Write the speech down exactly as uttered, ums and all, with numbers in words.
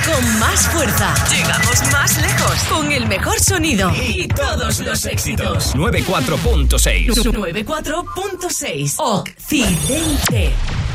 con más fuerza. Llegamos más lejos con el mejor sonido y todos los éxitos. noventa y cuatro punto seis. noventa y cuatro punto seis. Occidente.